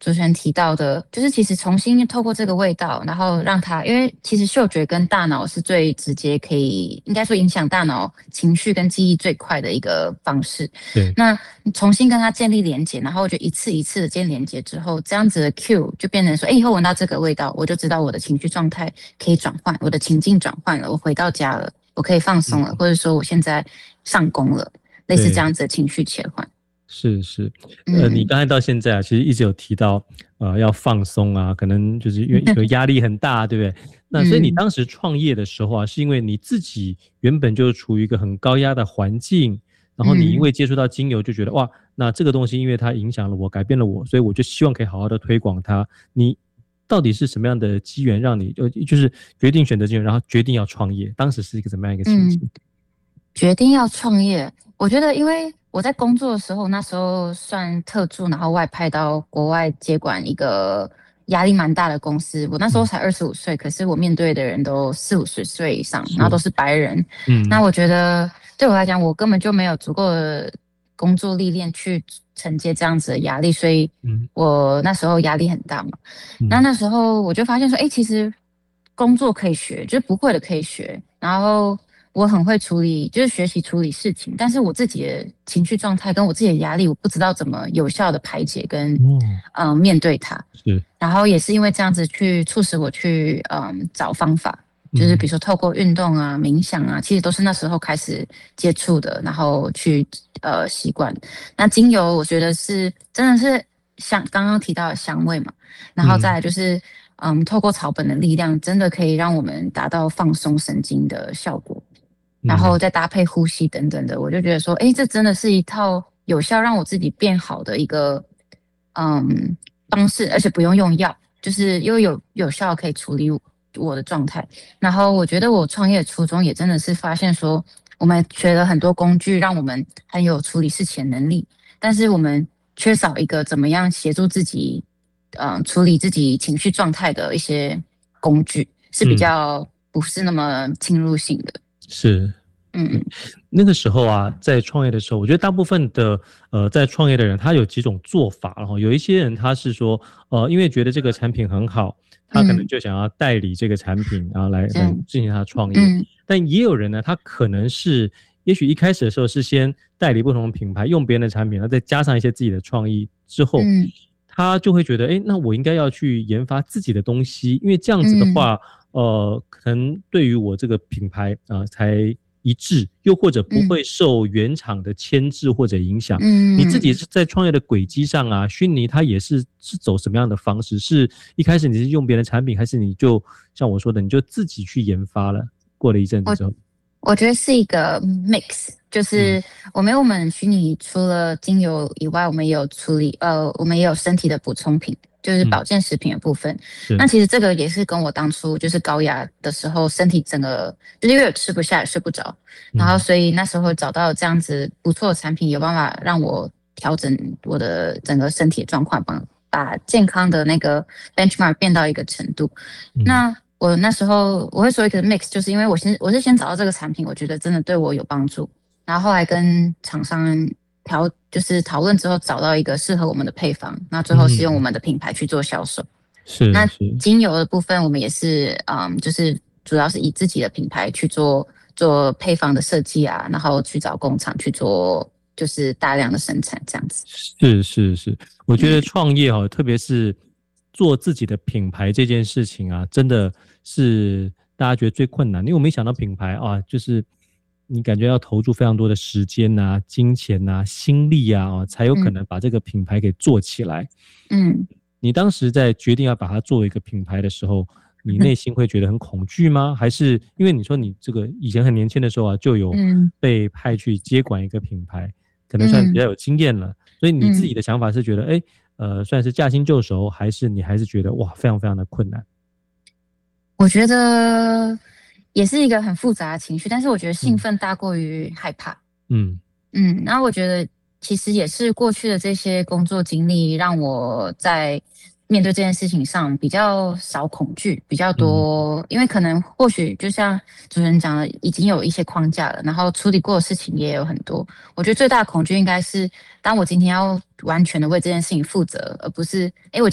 主持人提到的，就是其实重新透过这个味道，然后让它，因为其实嗅觉跟大脑是最直接可以，应该说影响大脑情绪跟记忆最快的一个方式。 对那你重新跟它建立连接，然后就一次一次的建立连接之后，这样子的 cue 就变成说，以后闻到这个味道，我就知道我的情绪状态可以转换，我的情境转换了，我回到家了，我可以放松了，或者说我现在上工了，类似这对。 样子的情绪切换。 是是，你嗯刚才到现在啊，其实一直有提到，要放松啊，可能就是因为有压力很大，对不对？那所以你嗯当时创业的时候啊，是因为你自己原本就处于一个很高压的环境，然后你因嗯。 为接触到精油就觉得哇，那这个东西因为它影响了我，改变了我，所以我就希望可以好好的推广它。你到底是什么样的机缘让你就是决定选择精油，然后决定要创业？当时是一个怎么样一个情嗯， 景？ 决定要创业，我觉得因为我在工作的时候，那时候算特助，然后外派到国外接管一个压力蛮大的公司。我那时候嗯， 才25岁，可是我面对的人都40、50岁以上，然后都是， 是白人。那嗯我觉得对我来讲，我根本就没有足够的工作历练去承接这样子的压力，所以嗯我那时候压力很大嘛。 嗯那时候我就发现说，哎，其实工作可以学，就是不会的可以学。然后我很会处理，就是学习处理事情，但是我自己的情绪状态跟我自己的压力，我不知道怎么有效的排解跟哦， 面对它。 是， 然后也是因为这样子去促使我去找方法，就是比如嗯说透过运动啊、冥想啊，其实都是那时候开始接触的，然后去习惯。那精油我觉得是真的是像刚刚提到的香味嘛，然后再嗯来就是透过草本的力量，真的可以让我们达到放松神经的效果。然后嗯再搭配呼吸等等的，我就觉得说，哎，这真的是一套有效让我自己变好的一个嗯方式，而且不用用药，就是又有效可以处理我的状态。然后我觉得我创业的初衷也真的是发现说，我们学了很多工具，让我们很有处理事情的能力，但是我们缺少一个怎么样协助自己，处理自己情绪状态的一些工具，是比嗯， 较不是那么侵入性的。 是。对， 嗯那个时候啊，在创业的时候，我觉得大部分的在创业的人，他有几种做法，然后有一些人他是说，因为觉得这个产品很好，他可能嗯， 就想要代理这个产品，然后来嗯进行他的创业。 嗯但也有人呢，他可能是，也许一开始的时候是先代理不同的品牌，用别人的产品，然后再加上一些自己的创意之后， 嗯他就会觉得，哎，那我应该要去研发自己的东西，因为这样子的嗯话，可能对于我这个品牌才一致，又或者不嗯会受原厂的牵制或者影响。你自己嗯， 是在创业的轨迹上啊，熏泥它也是走什么样的方式？是一开始你是用别人的产品，还是你就像我说的，你就自己去研发了？过了一阵子我之后， 我觉得是一个 mix，就嗯是我们虚拟除了精油以外，我们也有处理我们也有身体的补充品，就是保嗯， 健食品的部分。那是， 其实这个也是跟我当初就是高压的时候，身体整个就是因为有吃不下也睡不着，然后嗯所以那时候找到这样子不错的产品，有办法让我调整我的整个身体的状况，把健康的那个 benchmark 变到一个程度。 嗯那我那时候我会说一个 mix，就是因为我是先找到这个产品，我觉得真的对我有帮助，然后后来跟厂商就是讨论之后找到一个适合我们的配方，那最后是用我嗯， 们的品牌去做销售。那是是， 精油的部分，我们也是就是主要是以自己的品牌去做配方的设计啊，然后去找工厂去做就是大量的生产这样子。 是是是，我觉得嗯创业特别是做自己的品牌这件事情啊，真的是大家觉得最困难，因为我没想到品牌啊，就是你感觉要投注非常多的时间呐、金钱呐、心力啊，才有可嗯能把这个品牌给做起来。 嗯。 你当时在决定要把它作为一个品牌的时候，你内心会觉得很恐惧吗？还是因为你说你这个以前很年轻的时候啊，就有嗯被派去接管一个品牌，可能算比嗯较有经验了，所以你自己嗯。 的想法是觉得，哎，算是驾轻就熟，还是你还是觉得哇，非常非常的困难？ 我觉得也是一个很复杂的情绪，但是我觉得兴嗯奋大过于害怕。 嗯然后我觉得其实也是过去的这些工作经历，让我在面对这件事情上比较少恐惧，比较嗯多，因为可能或许就像主持人讲的，已经有一些框架了，然后处理过的事情也有很多。我觉得最大的恐惧应该是，当我今天要完全的为这件事情负责，而不是，我